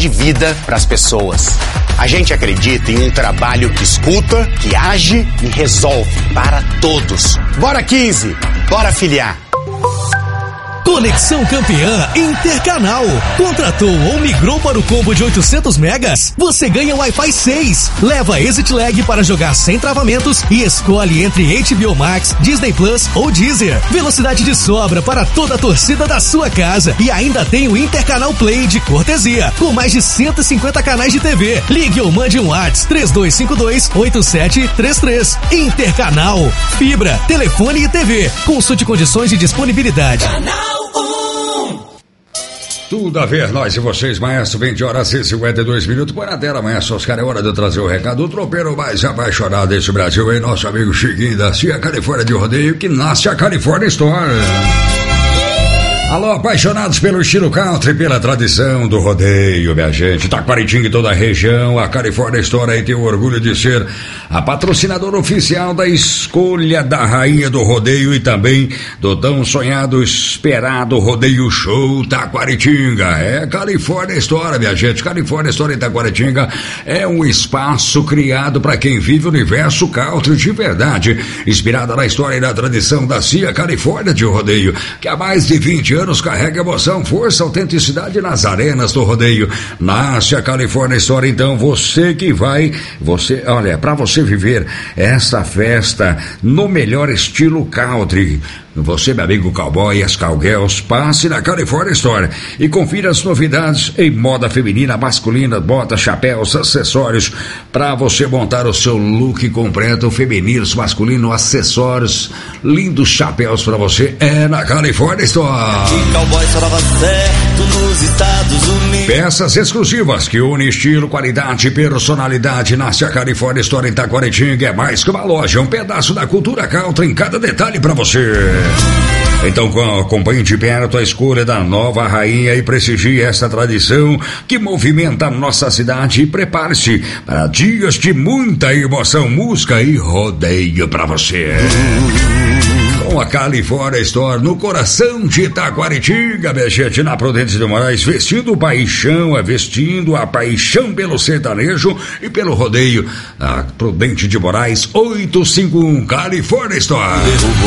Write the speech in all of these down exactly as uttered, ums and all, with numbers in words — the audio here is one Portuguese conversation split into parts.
de vida para as pessoas. A gente acredita em um trabalho que escuta, que age e resolve para todos. Bora quinze, bora filiar. Conexão Campeã Intercanal. Contratou ou migrou para o combo de oitocentos megas? Você ganha Wi-Fi seis. Leva Exit Lag para jogar sem travamentos e escolhe entre H B O Max, Disney Plus ou Deezer. Velocidade de sobra para toda a torcida da sua casa. E ainda tem o Intercanal Play de cortesia, com mais de cento e cinquenta canais de T V. Ligue ou mande um WhatsApp três dois cinco dois, oito sete três três. Intercanal. Fibra, telefone e T V. Consulte condições de disponibilidade. Tudo a ver, nós e vocês, maestro, vinte horas e cinquenta e dois minutos. Põe na tela, maestro Oscar, é hora de eu trazer o recado. O tropeiro mais apaixonado desse Brasil é nosso amigo Chiquinho da Cia Califórnia de Rodeio, que nasce a California Store. Alô, apaixonados pelo estilo country, pela tradição do rodeio, minha gente. Taquaritinga e toda a região, a California Store aí tem o orgulho de ser a patrocinadora oficial da escolha da rainha do rodeio e também do tão sonhado, esperado Rodeio Show Taquaritinga. É California Store, minha gente. California Store em Taquaritinga é um espaço criado para quem vive o universo country de verdade, inspirada na história e na tradição da Cia Califórnia de Rodeio, que há mais de vinte anos carrega emoção, força, autenticidade nas arenas do rodeio. Nasce a California Store, então você que vai, você, olha, para você viver essa festa no melhor estilo country, você, meu amigo cowboy, as cowgirls, passe na California Store e confira as novidades em moda feminina, masculina, botas, chapéus, acessórios, para você montar o seu look completo, femininos, masculino, acessórios, lindos chapéus para você, é na California Store. Cowboy só dava certo nos Estados Unidos. Peças exclusivas que unem estilo, qualidade e personalidade. Nasce a California Store em Taquaritinga, é mais que uma loja, é um pedaço da cultura country em cada detalhe para você. Então acompanhe de perto a escolha da nova rainha e prestigie essa tradição que movimenta a nossa cidade e prepare-se para dias de muita emoção, música e rodeio para você. Com a California Store no coração de Taquaritinga, minha gente, na Prudente de Moraes, vestindo paixão, é vestindo a paixão pelo sertanejo e pelo rodeio. A Prudente de Moraes, oitocentos e cinquenta e um, California Store.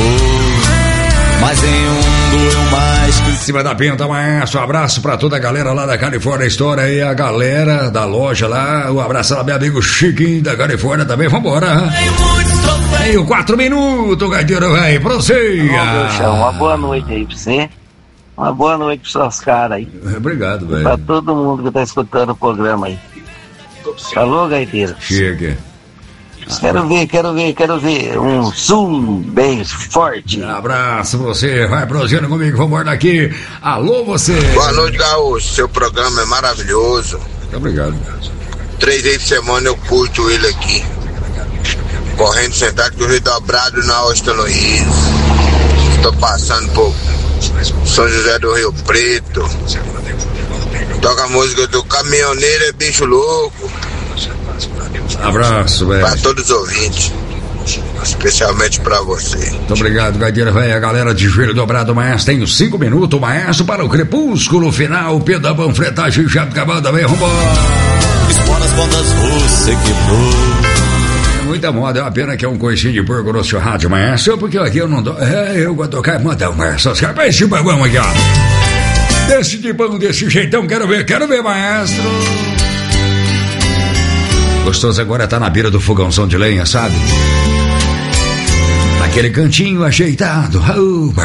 Mas em um doeu mais que... Em cima da penta, maestro, um abraço pra toda a galera lá da California Store aí, a galera da loja lá, um abraço lá, meu amigo Chiquinho da Califórnia também, vambora. Tem quatro minutos, gaiteiro, velho, prossiga. Uma boa noite aí pra você, uma boa noite pros seus caras aí. Obrigado, velho. Pra todo mundo que tá escutando o programa aí. Falou, gaiteiro. Chega. Quero ver, quero ver, quero ver um sul bem forte. Um abraço você, vai prosseguindo comigo, vamos daqui. Alô, você. Boa noite, Gaúcho, seu programa é maravilhoso. Muito obrigado. Três vezes por semana eu curto ele aqui. Correndo sentado com o Rio Dobrado na Austin Luiz. Estou passando por São José do Rio Preto. Toca a música do Caminhoneiro é Bicho Louco. Abraço, velho. Para todos os ouvintes, especialmente para você. Muito obrigado, gaiteira velho. A galera de Joelho Dobrado, maestro. Tenho cinco minutos, maestro, para o crepúsculo final. Pedro Panfretagem, Chato Cabanda, vem, vambora. Expor as pontas, você quebrou. É muita moda, é uma pena que é um coicinho de porco no seu rádio, maestro. Porque aqui eu não dou. É, eu vou tocar, manda o maestro. Os caras, esse babão aqui, ó. Desse tipão, desse jeitão, quero ver, quero ver, maestro. Gostoso agora tá na beira do fogãozão de lenha, sabe? Naquele cantinho ajeitado. Oh,